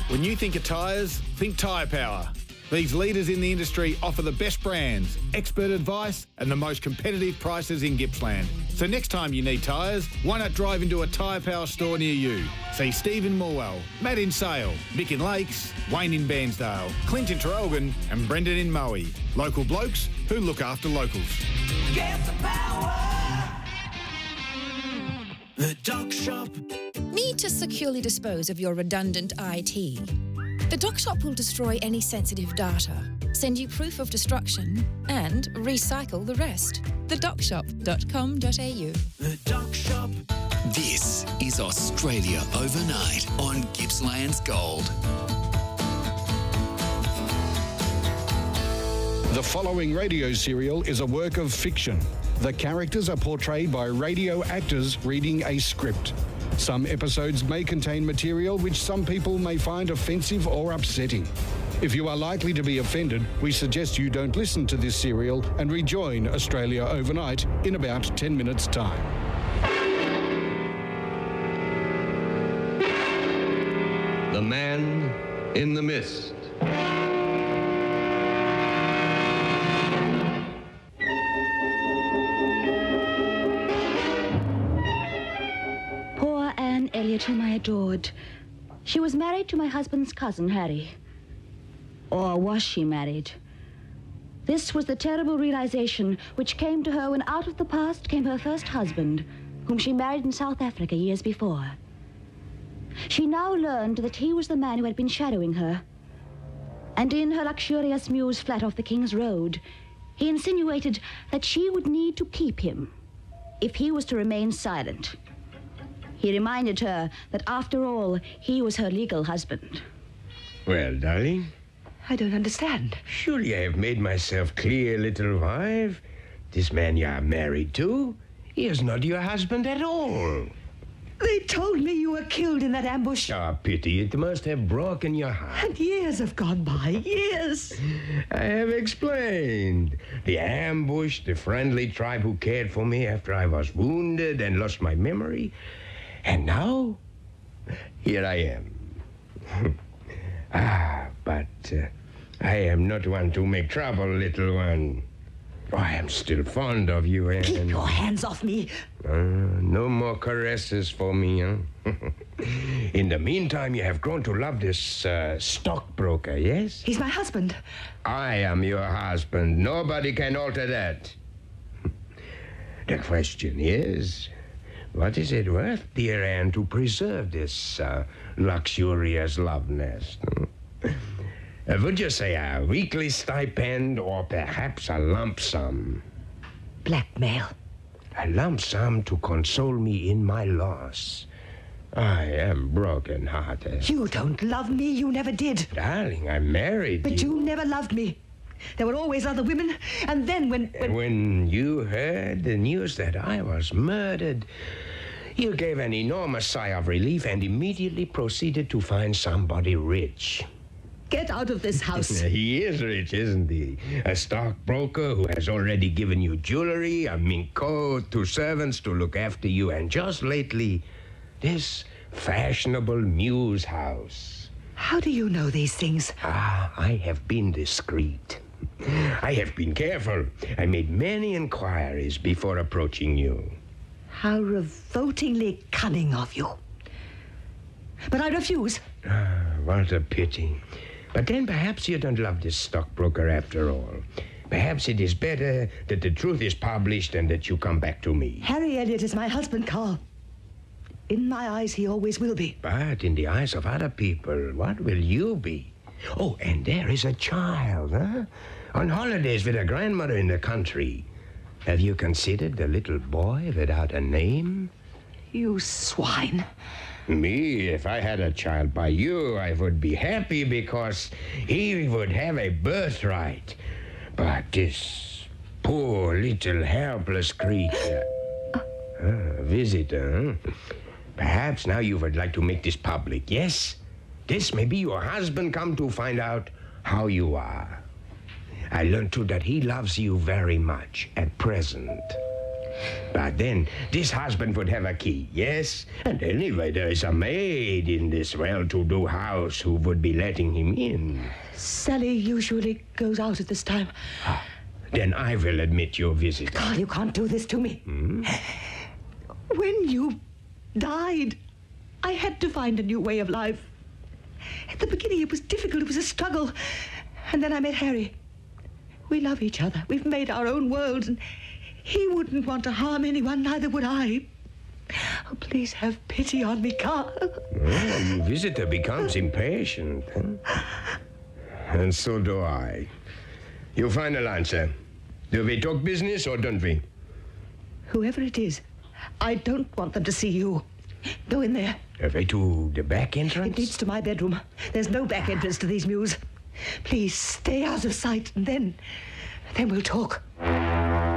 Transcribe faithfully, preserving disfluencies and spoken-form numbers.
When you think of tyres, think Tyre Power. These leaders in the industry offer the best brands, expert advice and the most competitive prices in Gippsland. So next time you need tyres, why not drive into a Tyre Power store near you? See Steve in Morwell, Matt in Sale, Mick in Lakes, Wayne in Bairnsdale, Clint in Traralgon and Brendan in Moe. Local blokes who look after locals. Get the power. The Doc Shop. Need to securely dispose of your redundant I T? The Doc Shop will destroy any sensitive data, send you proof of destruction, and recycle the rest. the doc shop dot com dot a u. The Doc Shop. This is Australia Overnight on Gippsland's Gold. The following radio serial is a work of fiction. The characters are portrayed by radio actors reading a script. Some episodes may contain material which some people may find offensive or upsetting. If you are likely to be offended, we suggest you don't listen to this serial and rejoin Australia Overnight in about ten minutes' time. The Man in the Mist. Elliot, whom I adored. She was married to my husband's cousin, Harry. Or was she married? This was the terrible realization which came to her when out of the past came her first husband, whom she married in South Africa years before. She now learned that he was the man who had been shadowing her. And in her luxurious mews flat off the King's Road, he insinuated that she would need to keep him if he was to remain silent. He reminded her that, after all, he was her legal husband. Well, darling? I don't understand. Surely I have made myself clear, little wife. This man you are married to, he is not your husband at all. They told me you were killed in that ambush. Ah, pity. It must have broken your heart. And years have gone by. Years. I have explained. The ambush, the friendly tribe who cared for me after I was wounded and lost my memory. And now, here I am. ah, but uh, I am not one to make trouble, little one. Oh, I am still fond of you, Anne. Keep your hands off me. Uh, no more caresses for me, huh? In the meantime, you have grown to love this uh, stockbroker, yes? He's my husband. I am your husband. Nobody can alter that. The question is... what is it worth, dear Anne, to preserve this uh, luxurious love nest? uh, would you say a weekly stipend or perhaps a lump sum? Blackmail. A lump sum to console me in my loss. I am broken-hearted. You don't love me. You never did. Darling, I'm married. But you, you never loved me. There were always other women, and then when, when... When you heard the news that I was murdered, you gave an enormous sigh of relief and immediately proceeded to find somebody rich. Get out of this house. He is rich, isn't he? A stockbroker who has already given you jewelry, a mink coat, two servants to look after you, and just lately, this fashionable Mews house. How do you know these things? Ah, I have been discreet. I have been careful. I made many inquiries before approaching you. How revoltingly cunning of you. But I refuse. Ah, what a pity. But then perhaps you don't love this stockbroker after all. Perhaps it is better that the truth is published and that you come back to me. Harry Elliot is my husband, Carl. In my eyes, he always will be. But in the eyes of other people, what will you be? Oh, and there is a child, huh? On holidays with a grandmother in the country. Have you considered the little boy without a name? You swine. Me, if I had a child by you, I would be happy because he would have a birthright. But this poor little helpless creature... Ah, visitor, huh? Perhaps now you would like to make this public, yes? This may be your husband come to find out how you are. I learned, too, that he loves you very much at present. But then this husband would have a key, yes? And anyway, there is a maid in this well-to-do house who would be letting him in. Sally usually goes out at this time. Ah, then I will admit your visit. Carl, you can't do this to me. Hmm? When you died, I had to find a new way of life. At the beginning, it was difficult. It was a struggle. And then I met Harry. We love each other. We've made our own worlds, and he wouldn't want to harm anyone, neither would I. Oh, please have pity on me, Carl. Well, your visitor becomes impatient. Huh? And so do I. You final answer. Do we talk business or don't we? Whoever it is, I don't want them to see you. Go in there. Are we to the back entrance? It leads to my bedroom. There's no back entrance to these mews. Please stay out of sight, and then, then we'll talk.